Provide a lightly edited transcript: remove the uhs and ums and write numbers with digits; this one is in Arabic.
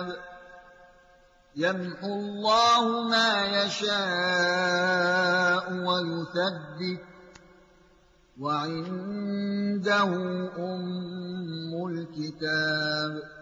الكتاب يمحو الله ما يشاء ويثبت وعنده أم الكتاب